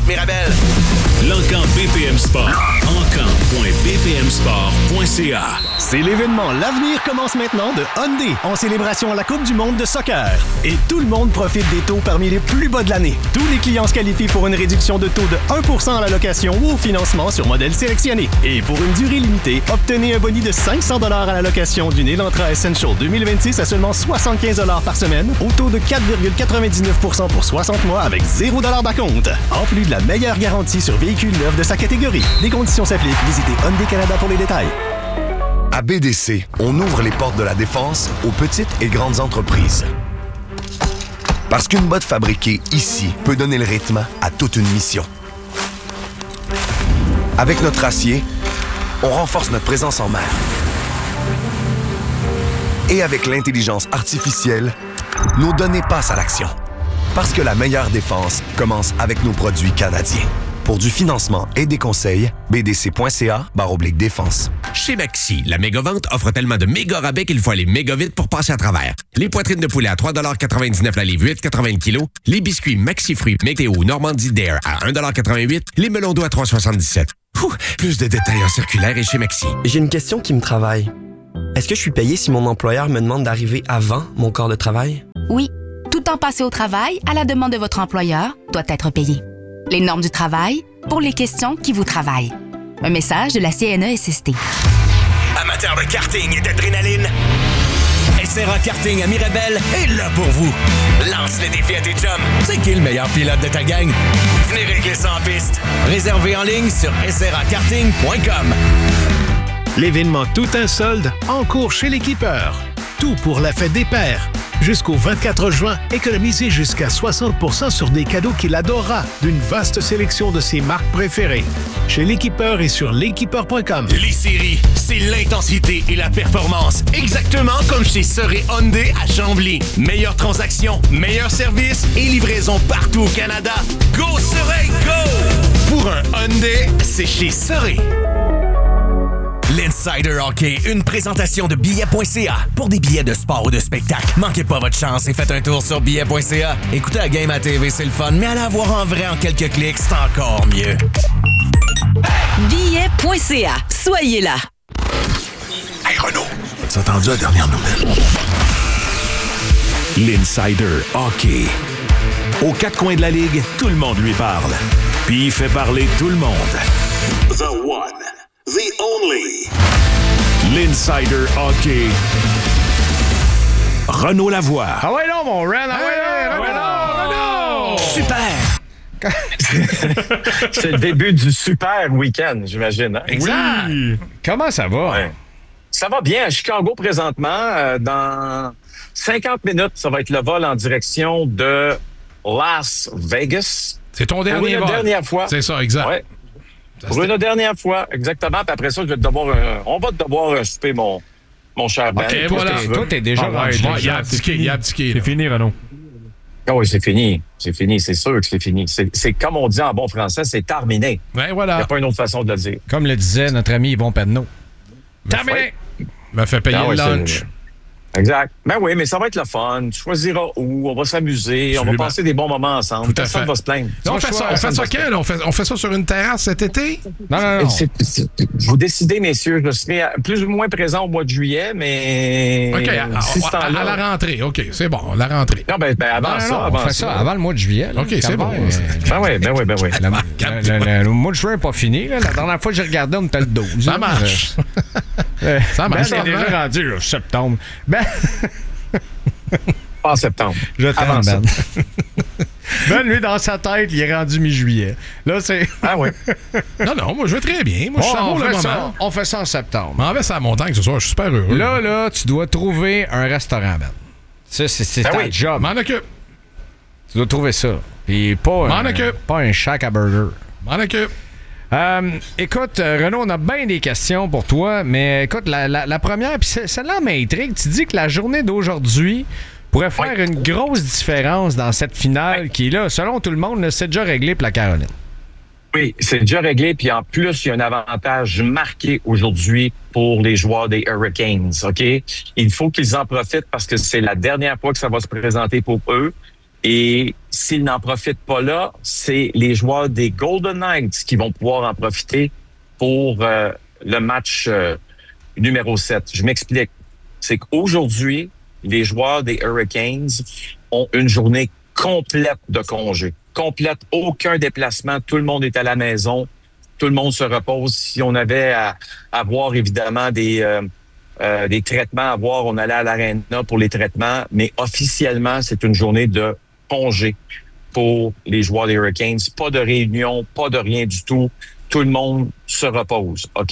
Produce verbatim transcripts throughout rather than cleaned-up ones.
Mirabel. L'Encan B P M Sport. encan point b p m sport point c a. C'est l'événement L'avenir commence maintenant de Hyundai en célébration à la Coupe du monde de soccer. Et tout le monde profite des taux parmi les plus bas de l'année. Tous les clients se qualifient pour une réduction de taux de un pour cent à la location ou au financement sur modèle sélectionné. Et pour une durée limitée, obtenez un boni de cinq cents dollars à la location d'une Elantra Essential deux mille vingt-six à seulement soixante-quinze dollars par semaine, au taux de quatre virgule quatre-vingt-dix-neuf pour cent pour soixante mois avec zéro dollars d'acompte. En plus de la meilleure garantie sur véhicules neufs de sa catégorie. Des conditions s'appliquent. Visitez Hyundai Canada pour les détails. À B D C, on ouvre les portes de la défense aux petites et grandes entreprises. Parce qu'une botte fabriquée ici peut donner le rythme à toute une mission. Avec notre acier, on renforce notre présence en mer. Et avec l'intelligence artificielle, nos données passent à l'action. Parce que la meilleure défense commence avec nos produits canadiens. Pour du financement et des conseils, b d c point c a barre oblique défense. Chez Maxi, la méga-vente offre tellement de méga rabais qu'il faut aller méga vite pour passer à travers. Les poitrines de poulet à trois dollars quatre-vingt-dix-neuf la livre, huit quatre-vingts le kilo. Les biscuits Maxi Fruits Météo Normandie Dare à un dollar quatre-vingt-huit. Les melons d'eau à trois dollars soixante-dix-sept. Ouh, plus de détails en circulaire et chez Maxi. J'ai une question qui me travaille. Est-ce que je suis payé si mon employeur me demande d'arriver avant mon corps de travail? Oui. Tout temps passé au travail, à la demande de votre employeur, doit être payé. Les normes du travail, pour les questions qui vous travaillent. Un message de la C N E S S T. Amateurs de karting et d'adrénaline, S R A Karting à Mirabel est là pour vous. Lance le défi à tes chums. C'est qui le meilleur pilote de ta gang? Venez régler ça en piste. Réservez en ligne sur s r a karting point com. L'événement Tout un solde en cours chez l'équipeur. Tout pour la fête des pères. Jusqu'au vingt-quatre juin, économisez jusqu'à soixante pour cent sur des cadeaux qu'il adorera d'une vaste sélection de ses marques préférées. Chez l'équipeur et sur l'équipeur point com. Les séries, c'est l'intensité et la performance. Exactement comme chez Seuret Hyundai à Chambly. Meilleure transaction, meilleur service et livraison partout au Canada. Go Seuret, go! Pour un Hyundai, c'est chez Seuret. L'Insider Hockey, une présentation de billets point c a. Pour des billets de sport ou de spectacle, manquez pas votre chance et faites un tour sur billets point c a. Écoutez la game à T V, c'est le fun, mais allez la voir en vrai en quelques clics, c'est encore mieux. billets point c a. Soyez là. Hey Renaud, t'as entendu la dernière nouvelle? L'Insider Hockey. Aux quatre coins de la Ligue, tout le monde lui parle. Puis il fait parler tout le monde. The one. The only. L'Insider Hockey. Renaud Lavoie. Ah ouais non, mon Ren. Ah ouais non, Renaud, Renaud. Super. C'est le début du super week-end, j'imagine. Hein? Exact. Oui. Comment ça va? Ouais. Ça va bien à Chicago présentement. Euh, dans cinquante minutes, ça va être le vol en direction de Las Vegas. C'est ton dernier vol. Pour une dernière fois. C'est ça, exact. Ouais. Ça, Pour une dernière fois, exactement. Puis après ça, je vais devoir, euh, on va devoir souper mon, mon cher Ben. OK, Toi, voilà. t'es- Toi, t'es déjà Ah, rendu. ouais, Bon, déjà, il a c'est abdiqué, fini. il a abdiqué. C'est fini, Renaud. Ah oui, c'est fini. C'est fini, c'est sûr que c'est fini. C'est, c'est comme on dit en bon français, c'est terminé. Ouais, voilà. Il n'y a pas une autre façon de le dire. Comme le disait notre ami Yvon Penneau. Terminé. M'a fait payer Ah ouais, le c'est- lunch. Exact. Ben oui, mais ça va être le fun. Tu choisiras où, on va s'amuser, on va Absolument. passer des bons moments ensemble. Tout à Personne fait. va se plaindre. On fait ça, on fait ça quand, là? On fait, on fait ça sur une terrasse cet été? Non, non, non. C'est- c'est- vous décidez, messieurs. Je serai plus ou moins présent au mois de juillet, mais... OK, à, si ce à- à temps-là- la rentrée. OK, c'est bon, la rentrée. Non, ben, ben avant Non, non, ça, non, avant on fait ça avant le mois de juillet. là. OK, c'est Calvaire, bon. euh, Ben oui, ben oui, ben oui. Le, le- le- le mois de juin n'est pas fini. Là. La dernière fois que j'ai regardé, on était le douze. Ça là. marche. Euh, Ça marche. Ben, on est déjà rendu là, septembre. Ben, Pas en septembre. je Avant t'aime, Ben. Ben, lui, dans sa tête, il est rendu mi-juillet. Là, c'est... Ah oui. Non, non, moi, je vais très bien. Moi, je Bon, savoure on, le fait moment. ça, on fait ça en septembre. M'en vais sur la montagne ce soir, je suis super heureux. Là, là, tu dois trouver un restaurant, Ben. Ça, c'est, c'est Ben ta oui. job. M'en occupe. Tu dois trouver ça. Puis pas M'en un, occupe. pas un shack à burger. M'en occupe. Euh, écoute, euh, Renaud, on a bien des questions pour toi, mais écoute, la, la, la première, puis c'est- celle-là m'intrigue. Tu dis que la journée d'aujourd'hui pourrait faire Oui. une grosse différence dans cette finale Oui. qui est là, selon tout le monde, là, c'est déjà réglé pour la Caroline. Oui, c'est déjà réglé. Puis en plus, il y a un avantage marqué aujourd'hui pour les joueurs des Hurricanes. OK? Il faut qu'ils en profitent parce que c'est la dernière fois que ça va se présenter pour eux. Et s'ils n'en profitent pas là, c'est les joueurs des Golden Knights qui vont pouvoir en profiter pour euh, le match euh, numéro sept. Je m'explique. C'est qu'aujourd'hui, les joueurs des Hurricanes ont une journée complète de congé. Complète, aucun déplacement. Tout le monde est à la maison. Tout le monde se repose. Si on avait à avoir évidemment des... Euh, Euh, des traitements à voir, on allait à l'aréna pour les traitements, mais officiellement, c'est une journée de congé pour les joueurs des Hurricanes. Pas de réunion, pas de rien du tout. Tout le monde se repose, OK?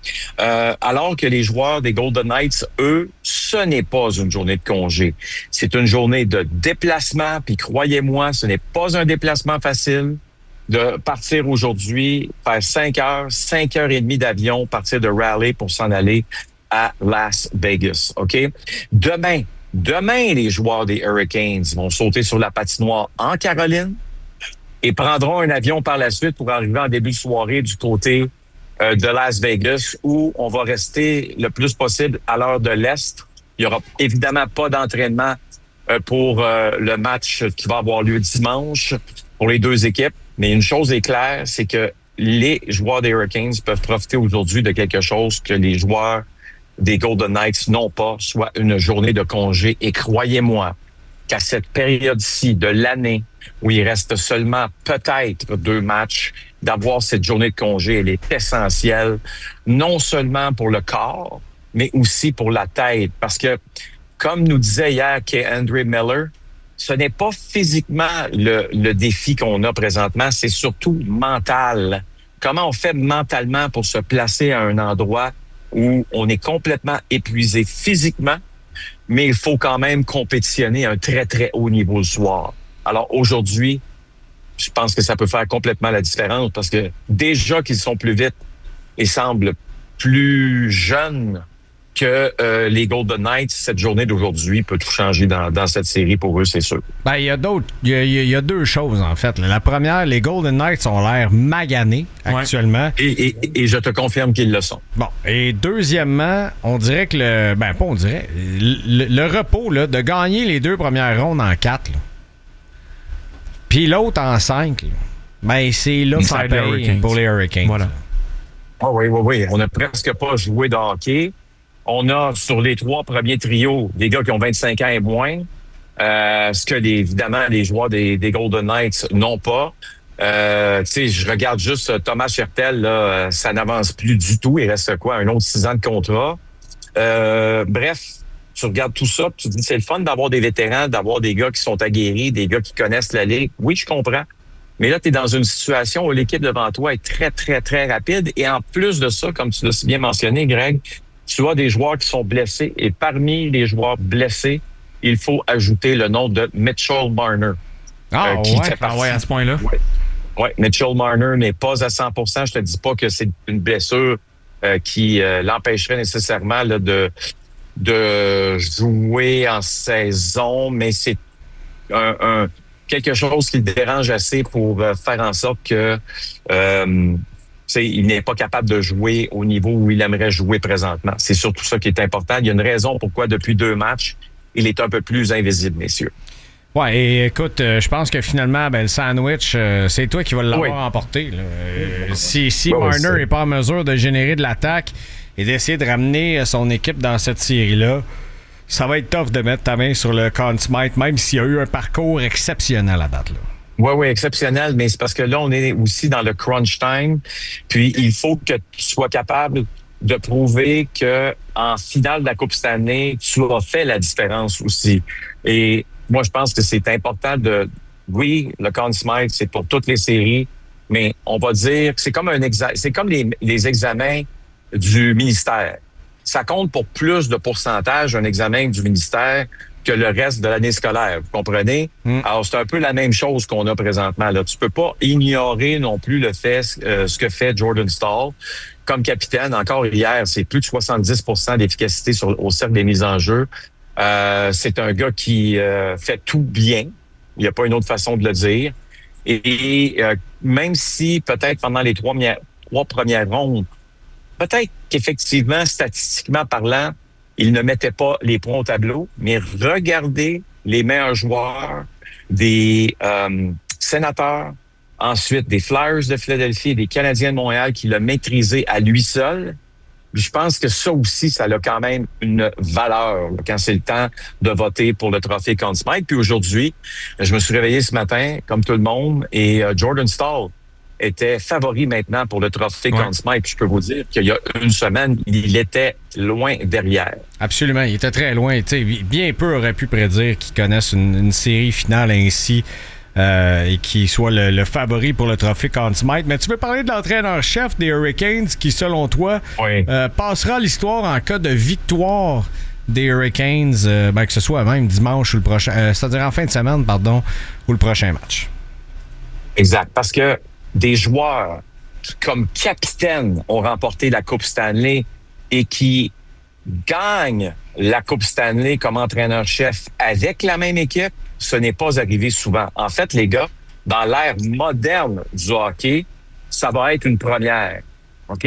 Euh, alors que les joueurs des Golden Knights, eux, ce n'est pas une journée de congé. C'est une journée de déplacement, puis croyez-moi, ce n'est pas un déplacement facile de partir aujourd'hui, faire cinq heures, cinq heures et demie d'avion, partir de Raleigh pour s'en aller à Las Vegas, OK? Demain, demain, les joueurs des Hurricanes vont sauter sur la patinoire en Caroline et prendront un avion par la suite pour arriver en début de soirée du côté euh, de Las Vegas où on va rester le plus possible à l'heure de l'Est. Il n'y aura évidemment pas d'entraînement euh, pour euh, le match qui va avoir lieu dimanche pour les deux équipes. Mais une chose est claire, c'est que les joueurs des Hurricanes peuvent profiter aujourd'hui de quelque chose que les joueurs des Golden Knights n'ont pas, soit une journée de congé. Et croyez-moi qu'à cette période-ci de l'année, où il reste seulement peut-être deux matchs, d'avoir cette journée de congé, elle est essentielle, non seulement pour le corps, mais aussi pour la tête. Parce que, comme nous disait hier K'Andre Miller, ce n'est pas physiquement le, le défi qu'on a présentement, c'est surtout mental. Comment on fait mentalement pour se placer à un endroit où on est complètement épuisé physiquement, mais il faut quand même compétitionner à un très, très haut niveau le soir. Alors aujourd'hui, je pense que ça peut faire complètement la différence parce que déjà qu'ils sont plus vite et semblent plus jeunes que euh, les Golden Knights, cette journée d'aujourd'hui peut tout changer dans, dans cette série pour eux, c'est sûr. Ben, il y a d'autres, il y a, il y a deux choses, en fait. La première, les Golden Knights ont l'air maganés actuellement. Ouais. Et, et, et je te confirme qu'ils le sont. Bon. Et deuxièmement, on dirait que le, ben, pas on dirait, le, le repos, là, de gagner les deux premières rondes en quatre, là, puis l'autre en cinq, là, ben, c'est là que ça paye pour les Hurricanes. Voilà. Ah oui, oui, oui. On n'a presque pas joué de hockey. On a sur les trois premiers trios des gars qui ont vingt-cinq ans et moins, euh, ce que les, évidemment les joueurs des, des Golden Knights n'ont pas. Euh, tu sais, je regarde juste Thomas Hertel, là, ça n'avance plus du tout. Il reste quoi, un autre six ans de contrat. Euh, bref, tu regardes tout ça, tu te dis c'est le fun d'avoir des vétérans, d'avoir des gars qui sont aguerris, des gars qui connaissent la ligue. Oui, je comprends. Mais là, tu es dans une situation où l'équipe devant toi est très, très, très rapide. Et en plus de ça, comme tu l'as si bien mentionné, Greg, tu as des joueurs qui sont blessés et parmi les joueurs blessés, il faut ajouter le nom de Mitchell Marner. Ah, euh, qui ouais, fait partie... ah ouais, à ce point-là. Oui, ouais, Mitchell Marner n'est pas à cent pour cent. Je te dis pas que c'est une blessure euh, qui euh, l'empêcherait nécessairement là, de, de jouer en saison, mais c'est un, un quelque chose qui le dérange assez pour euh, faire en sorte que euh, il n'est pas capable de jouer au niveau où il aimerait jouer présentement. C'est surtout ça qui est important. Il y a une raison pourquoi depuis deux matchs, il est un peu plus invisible, messieurs. Ouais, et écoute, euh, je pense que finalement, ben, le sandwich, euh, c'est toi qui vas l'avoir oui. emporté. Là. Euh, si si oui, Marner n'est pas en mesure de générer de l'attaque et d'essayer de ramener son équipe dans cette série-là, ça va être tough de mettre ta main sur le Conn Smythe, même s'il y a eu un parcours exceptionnel à date. Là. Oui, oui, exceptionnel, mais c'est parce que là, on est aussi dans le crunch time. Puis, il faut que tu sois capable de prouver que en finale de la Coupe cette année, tu as fait la différence aussi. Et moi, je pense que c'est important de... Oui, le Conn Smythe, c'est pour toutes les séries, mais on va dire que c'est comme un exa... c'est comme les, les examens du ministère. Ça compte pour plus de pourcentage un examen du ministère que le reste de l'année scolaire, vous comprenez? Mm. Alors, c'est un peu la même chose qu'on a présentement. Là. Tu peux pas ignorer non plus le fait, euh, ce que fait Jordan Staal. Comme capitaine, encore hier, c'est plus de soixante-dix pour cent d'efficacité sur, au cercle des mises en jeu. Euh, c'est un gars qui euh, fait tout bien. Il n'y a pas une autre façon de le dire. Et, et euh, même si, peut-être, pendant les trois, trois premières rondes, peut-être qu'effectivement, statistiquement parlant, il ne mettait pas les points au tableau, mais regardez les meilleurs joueurs des euh, Sénateurs, ensuite des Flyers de Philadelphie et des Canadiens de Montréal qui l'a maîtrisé à lui seul. Je pense que ça aussi, ça a quand même une valeur là, quand c'est le temps de voter pour le trophée Conn Smythe. Puis aujourd'hui, je me suis réveillé ce matin, comme tout le monde, et euh, Jordan Staal était favori maintenant pour le trophée ouais. Conn Smythe. Puis je peux vous dire qu'il y a une semaine, il était loin derrière. Absolument, il était très loin. T'sais, bien peu aurait pu prédire qu'il connaisse une, une série finale ainsi. Euh, et qui soit le, le favori pour le trophée Conn Smythe. Mais tu veux parler de l'entraîneur-chef des Hurricanes qui, selon toi, oui. euh, passera l'histoire en cas de victoire des Hurricanes, euh, ben, que ce soit même dimanche ou le prochain, euh, c'est-à-dire en fin de semaine, pardon, ou le prochain match. Exact, parce que des joueurs comme capitaine ont remporté la Coupe Stanley et qui gagnent la Coupe Stanley comme entraîneur-chef avec la même équipe, ce n'est pas arrivé souvent. En fait, les gars, dans l'ère moderne du hockey, ça va être une première. OK?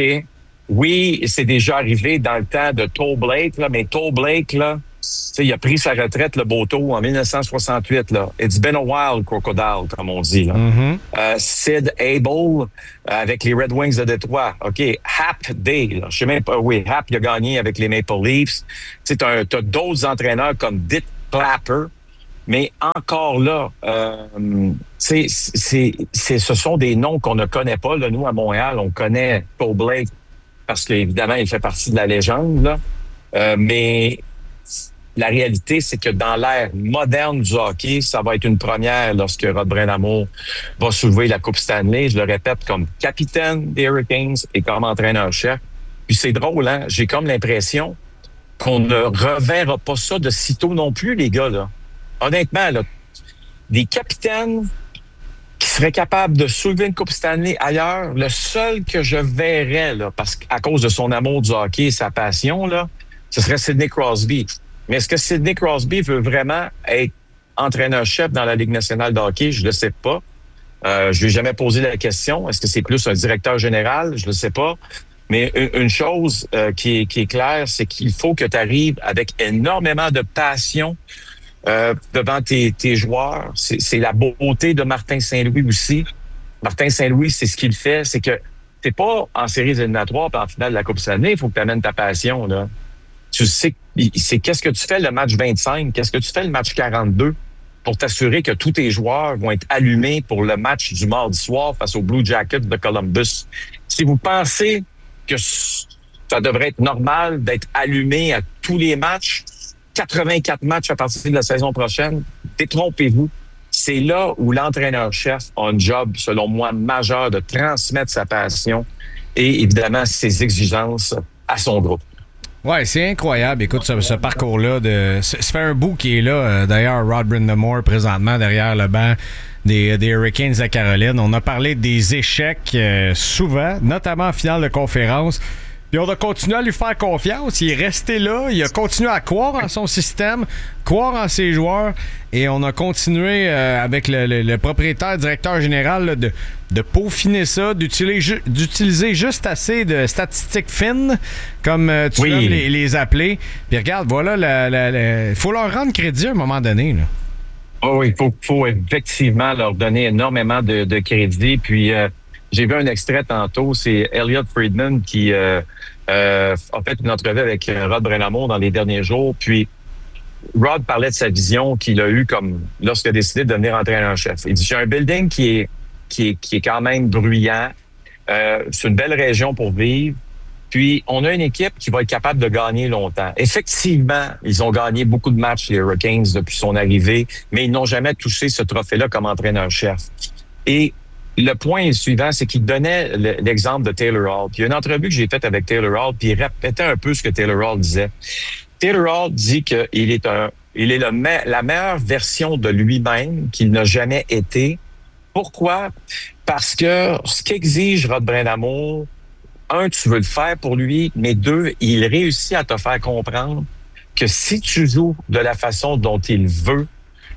Oui, c'est déjà arrivé dans le temps de Toe Blake, là, mais Toe Blake, là, il a pris sa retraite, le Boto, en dix-neuf cent soixante-huit. Là. It's been a while, Crocodile, comme on dit. Là. Mm-hmm. Euh, Sid Abel, avec les Red Wings de Détroit. OK, Hap Day, là, je sais même pas, oui, Hap, il a gagné avec les Maple Leafs. Tu as, t'as d'autres entraîneurs comme Dick Clapper. Mais encore là, euh, c'est, c'est, c'est, ce sont des noms qu'on ne connaît pas. Là, nous, à Montréal, on connaît Toe Blake parce qu'évidemment, il fait partie de la légende. Là. Euh, mais la réalité, c'est que dans l'ère moderne du hockey, ça va être une première lorsque Rod Brind'Amour va soulever la Coupe Stanley. Je le répète, comme capitaine des Hurricanes et comme entraîneur-chef. Puis c'est drôle, hein? J'ai comme l'impression qu'on ne reverra pas ça de sitôt non plus, les gars, là. Honnêtement, là, des capitaines qui seraient capables de soulever une Coupe Stanley ailleurs, le seul que je verrais, là, parce qu'à cause de son amour du hockey et sa passion, là, ce serait Sidney Crosby. Mais est-ce que Sidney Crosby veut vraiment être entraîneur-chef dans la Ligue nationale de hockey? Je ne le sais pas. Euh, je lui ai jamais posé la question. Est-ce que c'est plus un directeur général? Je ne le sais pas. Mais une, une chose euh, qui, est, qui est claire, c'est qu'il faut que tu arrives avec énormément de passion Euh, devant tes, tes joueurs. C'est, c'est la beauté de Martin Saint-Louis aussi. Martin Saint-Louis, c'est ce qu'il fait, c'est que t'es pas en séries éliminatoires puis en finale de la Coupe Stanley, il faut que tu amènes ta passion, là. Tu sais, c'est qu'est-ce que tu fais le match vingt-cinq, qu'est-ce que tu fais le match quarante-deux pour t'assurer que tous tes joueurs vont être allumés pour le match du mardi soir face aux Blue Jackets de Columbus. Si vous pensez que ça devrait être normal d'être allumé à tous les matchs, quatre-vingt-quatre matchs à partir de la saison prochaine, détrompez-vous. C'est là où l'entraîneur-chef a un job, selon moi, majeur de transmettre sa passion et évidemment ses exigences à son groupe. Ouais, c'est incroyable. Écoute, ce, ce parcours-là, de, ça fait un bout qui est là. D'ailleurs, Rod Brind'Amour, présentement, derrière le banc des, des Hurricanes de Caroline. On a parlé des échecs euh, souvent, notamment en finale de conférence. Puis on a continué à lui faire confiance. Il est resté là. Il a continué à croire en son système, croire en ses joueurs. Et on a continué euh, avec le, le, le propriétaire, directeur général, là, de, de peaufiner ça, d'utiliser, d'utiliser juste assez de statistiques fines, comme euh, tu oui. veux les, les appeler. Puis regarde, voilà, il faut leur rendre crédit à un moment donné, là. Oh oui, il faut, faut effectivement leur donner énormément de, de crédit. Puis... Euh, j'ai vu un extrait tantôt, c'est Elliot Friedman qui euh, euh, a fait une entrevue avec Rod Brind'Amour dans les derniers jours. Puis Rod parlait de sa vision qu'il a eue comme lorsqu'il a décidé de devenir entraîneur-chef. Il dit, j'ai un building qui est qui est qui est quand même bruyant. Euh, c'est une belle région pour vivre. Puis on a une équipe qui va être capable de gagner longtemps. Effectivement, ils ont gagné beaucoup de matchs, les Hurricanes, depuis son arrivée, mais ils n'ont jamais touché ce trophée-là comme entraîneur-chef. Et le point suivant, c'est qu'il donnait l'exemple de Taylor Hall. Puis il y a une entrevue que j'ai faite avec Taylor Hall, puis il répétait un peu ce que Taylor Hall disait. Taylor Hall dit qu'il est un, il est le me- la meilleure version de lui-même qu'il n'a jamais été. Pourquoi? Parce que ce qu'exige Rod Brind'Amour, un, tu veux le faire pour lui, mais deux, il réussit à te faire comprendre que si tu joues de la façon dont il veut,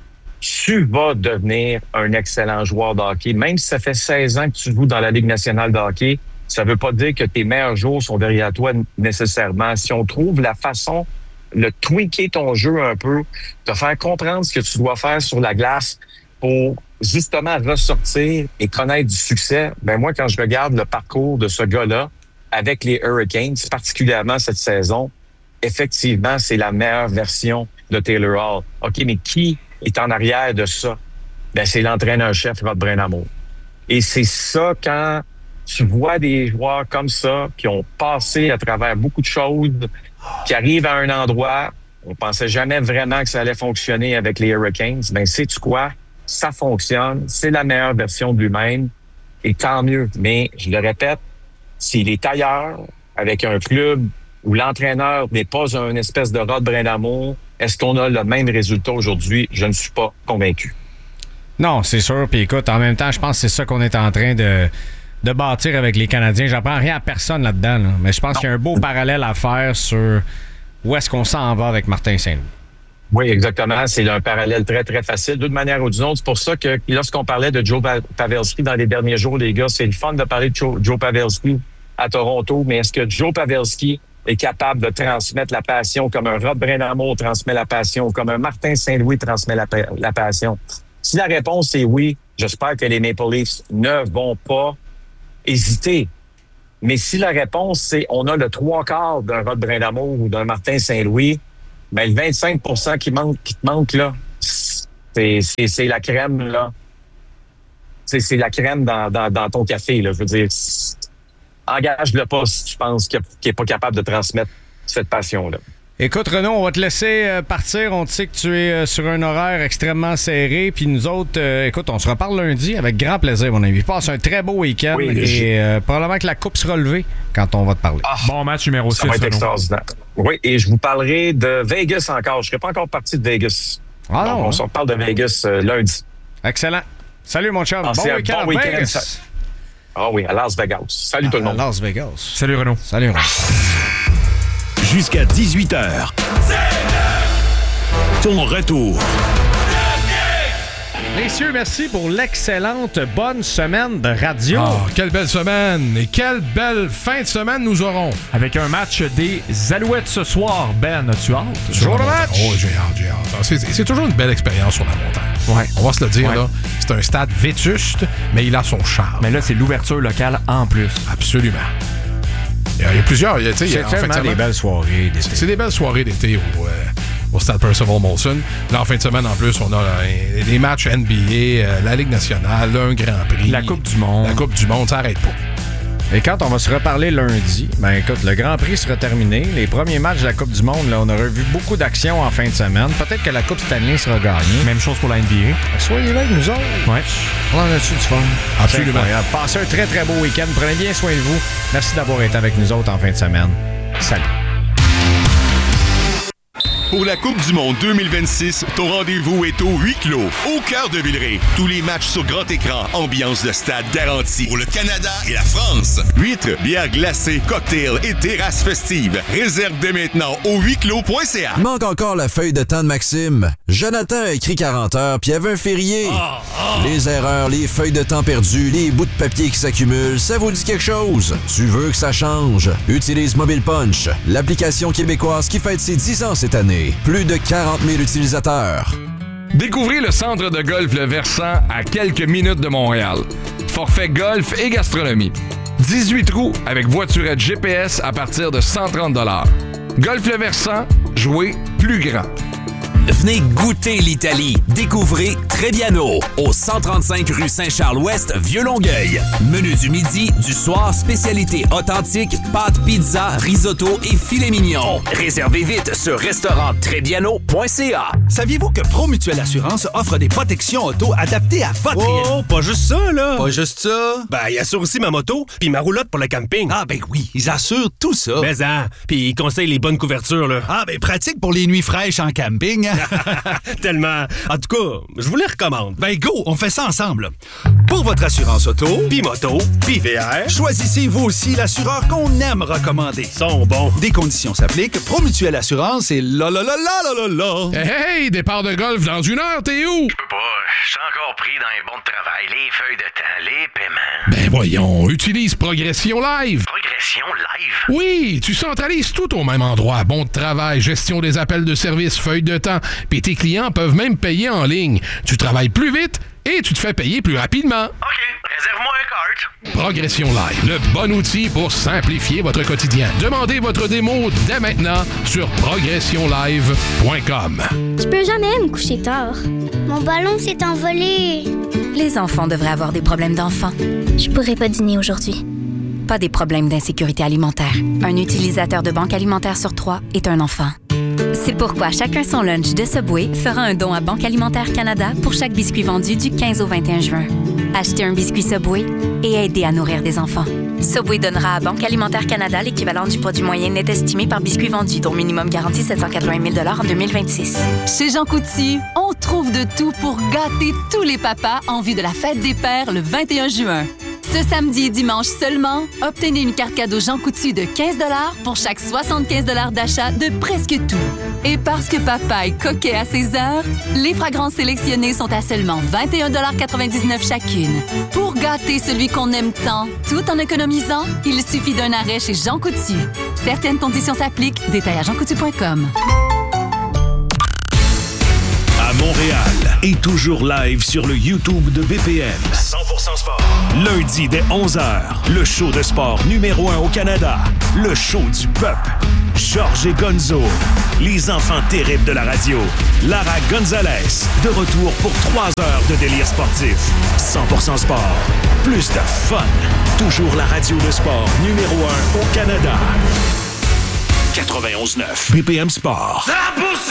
tu vas devenir un excellent joueur de hockey. Même si ça fait seize ans que tu joues dans la Ligue nationale de hockey, ça veut pas dire que tes meilleurs jours sont derrière toi nécessairement. Si on trouve la façon, de tweaker ton jeu un peu, te faire comprendre ce que tu dois faire sur la glace, pour justement ressortir et connaître du succès, ben moi, quand je regarde le parcours de ce gars-là avec les Hurricanes, particulièrement cette saison, effectivement, c'est la meilleure version de Taylor Hall. OK, mais qui est en arrière de ça? Ben, c'est l'entraîneur-chef Rod Brind'Amour. Et c'est ça, quand tu vois des joueurs comme ça, qui ont passé à travers beaucoup de choses, qui arrivent à un endroit, on pensait jamais vraiment que ça allait fonctionner avec les Hurricanes. Ben, sais-tu quoi? Ça fonctionne. C'est la meilleure version de lui-même. Et tant mieux. Mais, je le répète, s'il est ailleurs, avec un club où l'entraîneur n'est pas un espèce de Rod Brind'Amour, est-ce qu'on a le même résultat aujourd'hui? Je ne suis pas convaincu. Non, c'est sûr. Puis écoute, en même temps, je pense que c'est ça qu'on est en train de, de bâtir avec les Canadiens. J'apprends rien à personne là-dedans, là. Mais je pense non. qu'il y a un beau parallèle à faire sur où est-ce qu'on s'en va avec Martin Saint-Louis. Oui, exactement. C'est un parallèle très, très facile. D'une manière ou d'une autre, c'est pour ça que lorsqu'on parlait de Joe Pavelski dans les derniers jours, les gars, c'est le fun de parler de Joe, Joe Pavelski à Toronto, mais est-ce que Joe Pavelski est capable de transmettre la passion comme un Rod Brind'Amour transmet la passion, comme un Martin Saint-Louis transmet la, la passion? Si la réponse est oui, j'espère que les Maple Leafs ne vont pas hésiter. Mais si la réponse c'est on a le trois quarts d'un Rod Brind'Amour ou d'un Martin Saint-Louis, ben le vingt-cinq pour cent qui manque, qui te manque là, c'est, c'est, c'est la crème là. C'est, c'est la crème dans, dans, dans ton café là. Je veux dire, engage-le pas si tu penses qu'il n'est pas capable de transmettre cette passion là. Écoute, Renaud, on va te laisser partir. On te sait que tu es sur un horaire extrêmement serré. Puis nous autres, euh, écoute, on se reparle lundi avec grand plaisir, mon ami. Passe un très beau week-end. Oui, et euh, probablement que la coupe sera levée quand on va te parler. Ah, bon match numéro six. Ça va être extraordinaire. Oui, et je vous parlerai de Vegas encore. Je ne serai pas encore parti de Vegas. Ah Donc, non, on hein? se reparle de Vegas euh, lundi. Excellent. Salut, mon chum. Ah, bon week-end. Bon week-end. Vegas. Ça... Ah oui, à Las Vegas. Salut à, tout le monde. À Las Vegas. Salut, Renaud. Salut, Renaud. Jusqu'à dix-huit heures. Ton retour. Messieurs, merci pour l'excellente bonne semaine de radio. Oh, quelle belle semaine et quelle belle fin de semaine nous aurons. Avec un match des Alouettes ce soir. Ben, as-tu hâte? Toujours le match? Oh, j'ai hâte, j'ai hâte. C'est, c'est toujours une belle expérience sur la montagne. Ouais. On va se le dire, ouais. là. C'est un stade vétuste, mais il a son charme. Mais là, c'est l'ouverture locale en plus. Absolument. Il y a, il y a plusieurs. Il y a, c'est en tellement fait, des belles soirées d'été. C'est, c'est des belles soirées d'été au, euh, au stade Percival Molson. Là, en fin de semaine, en plus, on a euh, des matchs N B A, euh, la Ligue nationale, un Grand Prix. La Coupe du Monde. La Coupe du Monde, ça n'arrête pas. Et quand on va se reparler lundi, ben écoute, le Grand Prix sera terminé. Les premiers matchs de la Coupe du Monde, là, on aura vu beaucoup d'actions en fin de semaine. Peut-être que la Coupe Stanley sera gagnée. Même chose pour la N B A. Soyez là avec nous autres. Ouais. On en a-tu du fun? Absolument. Passez un très, très beau week-end. Prenez bien soin de vous. Merci d'avoir été avec nous autres en fin de semaine. Salut. Pour la Coupe du Monde deux mille vingt-six, ton rendez-vous est au huis clos, au cœur de Villeray. Tous les matchs sur grand écran, ambiance de stade garantie. Pour le Canada et la France. Huîtres, bières glacées, cocktails et terrasses festives. Réserve dès maintenant au huis clos point c a. Il manque encore la feuille de temps de Maxime. Jonathan a écrit quarante heures, puis il y avait un férié. Oh, oh. Les erreurs, les feuilles de temps perdues, les bouts de papier qui s'accumulent, ça vous dit quelque chose? Tu veux que ça change? Utilise Mobile Punch, l'application québécoise qui fête ses dix ans cette année. Plus de quarante mille utilisateurs. Découvrez le centre de golf Le Versant à quelques minutes de Montréal. Forfait golf et gastronomie. dix-huit trous avec voiturette G P S à partir de cent trente dollars. Golf Le Versant, jouez plus grand. Venez goûter l'Italie. Découvrez Trebbiano, au cent trente-cinq rue Saint-Charles-Ouest, Vieux-Longueuil. Menu du midi, du soir, spécialité authentique, pâtes, pizza, risotto et filet mignon. Réservez vite sur restaurant trebbiano point c a. Saviez-vous que Promutuelle Assurance offre des protections auto adaptées à votre... Oh, pas juste ça, là! Pas juste ça? Ben, ils assurent aussi ma moto puis ma roulotte pour le camping. Ah, ben oui, ils assurent tout ça. Mais hein, puis ils conseillent les bonnes couvertures, là. Ah, ben pratique pour les nuits fraîches en camping. Tellement. En tout cas, je vous les recommande. Ben go, on fait ça ensemble. Pour votre assurance auto, puis moto, puis V R, choisissez vous aussi l'assureur qu'on aime recommander. Ils sont bons. Des conditions s'appliquent. Promutuelle Assurance et la la la la la la la. Hey, hey, départ de golf dans une heure, t'es où? Je peux pas, je suis encore pris dans les bons de travail, les feuilles de temps, les paiements. Ben voyons, utilise Progression Live. Progression Live? Oui, tu centralises tout au même endroit. Bon de travail, gestion des appels de service, feuilles de temps. Puis tes clients peuvent même payer en ligne. Tu travailles plus vite et tu te fais payer plus rapidement. OK, réserve-moi un kart. Progression Live, le bon outil pour simplifier votre quotidien. Demandez votre démo dès maintenant sur progression live point com. Je peux jamais me coucher tard. Mon ballon s'est envolé. Les enfants devraient avoir des problèmes d'enfants. Je pourrais pas dîner aujourd'hui. Pas des problèmes d'insécurité alimentaire. Un utilisateur de banque alimentaire sur trois est un enfant. C'est pourquoi Chacun son lunch de Subway fera un don à Banque Alimentaire Canada pour chaque biscuit vendu du quinze au vingt et un juin. Achetez un biscuit Subway et aidez à nourrir des enfants. Subway donnera à Banque Alimentaire Canada l'équivalent du produit moyen net estimé par biscuit vendu, dont minimum garanti sept cent quatre-vingt mille dollars en deux mille vingt-six. Chez Jean Coutu, on trouve de tout pour gâter tous les papas en vue de la fête des pères le vingt et un juin. Ce samedi et dimanche seulement, obtenez une carte cadeau Jean Coutu de quinze dollars pour chaque soixante-quinze dollars d'achat de presque tout. Et parce que papa est coquet à ses heures, les fragrances sélectionnées sont à seulement vingt et un virgule quatre-vingt-dix-neuf chacune. Pour gâter celui qu'on aime tant, tout en économisant, il suffit d'un arrêt chez Jean Coutu. Certaines conditions s'appliquent. Détail à jean coutu point com. À Montréal et toujours live sur le YouTube de B P M. cent pour cent sport. Lundi dès onze heures, le show de sport numéro un au Canada. Le show du peuple. Georges et Gonzo. Les enfants terribles de la radio. Lara Gonzalez. De retour pour trois heures de délire sportif. cent pour cent sport. Plus de fun. Toujours la radio de sport numéro un au Canada. quatre-vingt-onze neuf B P M Sport. cent pour cent